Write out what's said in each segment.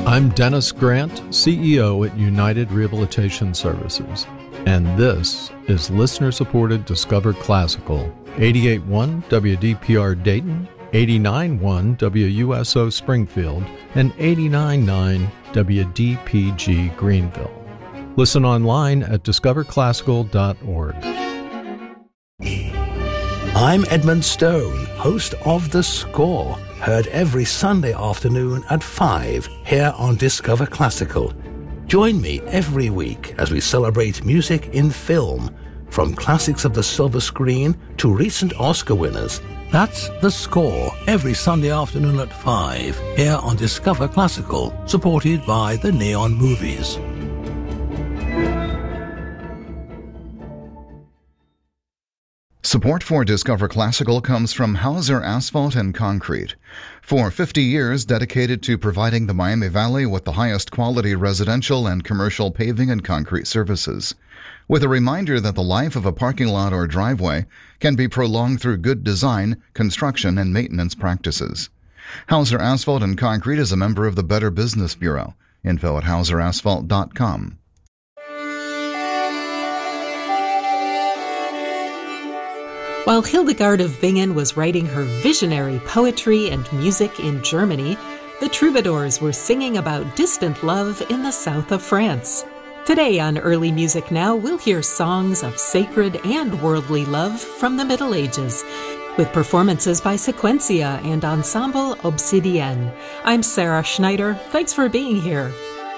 I'm Dennis Grant, CEO at United Rehabilitation Services, and this is listener-supported Discover Classical, 88.1 WDPR Dayton, 89.1 WUSO Springfield, and 89.9 WDPG Greenville. Listen online at discoverclassical.org. I'm Edmund Stone, host of The Score, heard every Sunday afternoon at 5 here on Discover Classical. Join me every week as we celebrate music in film, from classics of the silver screen to recent Oscar winners. That's The Score, every Sunday afternoon at 5 here on Discover Classical, supported by the Neon Movies. Support for Discover Classical comes from Hauser Asphalt and Concrete. For 50 years dedicated to providing the Miami Valley with the highest quality residential and commercial paving and concrete services. With a reminder that the life of a parking lot or driveway can be prolonged through good design, construction, and maintenance practices. Hauser Asphalt and Concrete is a member of the Better Business Bureau. Info at hauserasphalt.com. While Hildegard of Bingen was writing her visionary poetry and music in Germany, the troubadours were singing about distant love in the south of France. Today on Early Music Now, we'll hear songs of sacred and worldly love from the Middle Ages, with performances by Sequentia and Ensemble Obsidienne. I'm Sarah Schneider. Thanks for being here.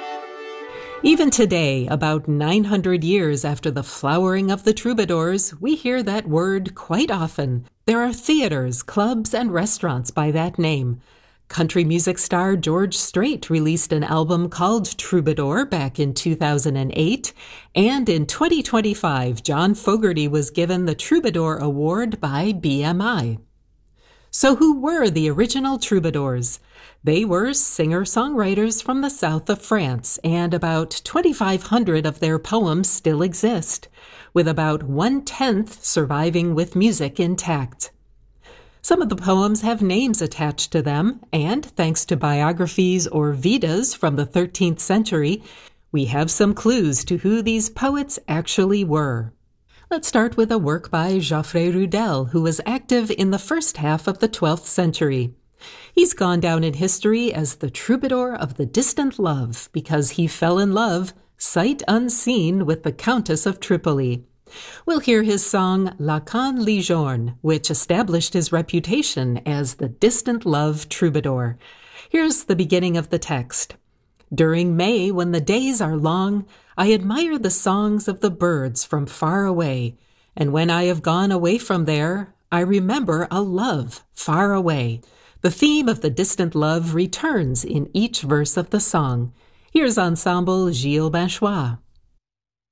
Even today, about 900 years after the flowering of the troubadours, we hear that word quite often. There are theaters, clubs, and restaurants by that name. Country music star George Strait released an album called Troubadour back in 2008, and in 2025, John Fogerty was given the Troubadour Award by BMI. So who were the original troubadours? They were singer-songwriters from the south of France, and about 2,500 of their poems still exist, with about 1/10 surviving with music intact. Some of the poems have names attached to them, and thanks to biographies or Vedas from the 13th century, we have some clues to who these poets actually were. Let's start with a work by Geoffrey Rudel, who was active in the first half of the 12th century. He's gone down in history as the troubadour of the distant love because he fell in love, sight unseen, with the Countess of Tripoli. We'll hear his song La Canne Lijourne, which established his reputation as the distant love troubadour. Here's the beginning of the text. During May, when the days are long, I admire the songs of the birds from far away, and when I have gone away from there, I remember a love far away. The theme of the distant love returns in each verse of the song. Here's Ensemble Gilles Binchois.